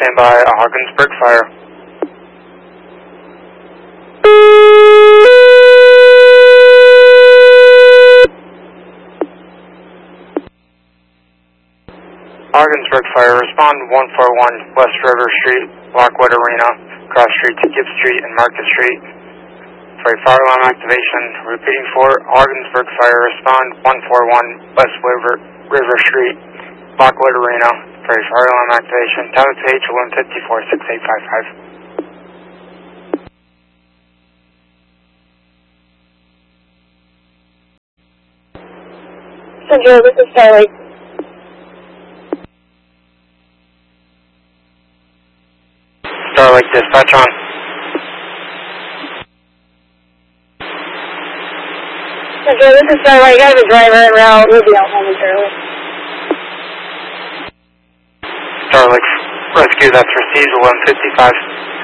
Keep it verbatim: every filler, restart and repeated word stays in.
stand by, Ogdensburg Fire. Ogdensburg Fire, respond one four one West River Street, Lockwood Arena, cross street to Gibb Street and Market Street. For a fire alarm activation, repeating for Ogdensburg Fire, respond one four one West River, River Street, Lockwood Arena. For a fire alarm activation, tower page one five four six eight five five. Central, this is Starlight. Starlight dispatch on. Central, this is Starlight. I have a driver en route. We'll be out momentarily. Starlight rescue, that's received one fifty-five.